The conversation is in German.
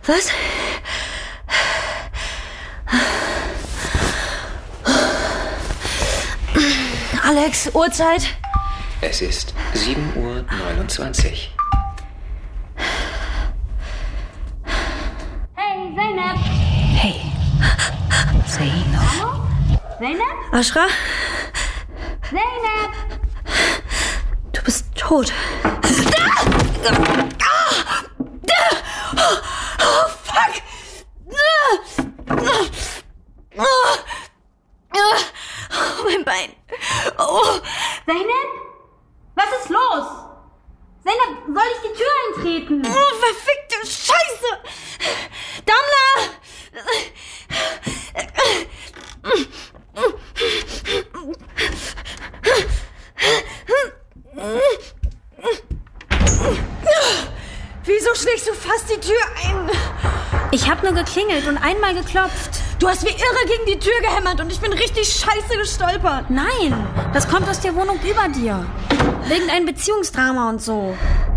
Was? Alex, Uhrzeit? Es ist 7:29 Uhr. Hey, Zeynep! Hey. Zeynep. Zeynep? Ashra? Zeynep! Du bist tot. Oh, fuck! Oh, mein Bein. Oh. Zeynep? Was ist los? Zeynep, soll ich die Tür eintreten? Oh, verfickte Scheiße! Damla! Wieso schlägst du fast die Tür ein? Ich hab nur geklingelt und einmal geklopft. Du hast wie irre gegen die Tür gehämmert und ich bin richtig scheiße gestolpert. Nein, das kommt aus der Wohnung über dir. Wegen einem Beziehungsdrama und so.